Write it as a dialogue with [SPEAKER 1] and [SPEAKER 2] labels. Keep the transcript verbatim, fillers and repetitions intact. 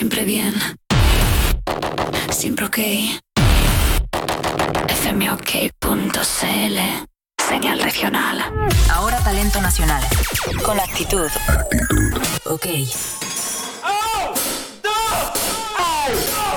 [SPEAKER 1] Siempre bien. Siempre ok. F M O K punto C L. Señal regional.
[SPEAKER 2] Ahora talento nacional. Con actitud.
[SPEAKER 3] Actitud.
[SPEAKER 2] Ok.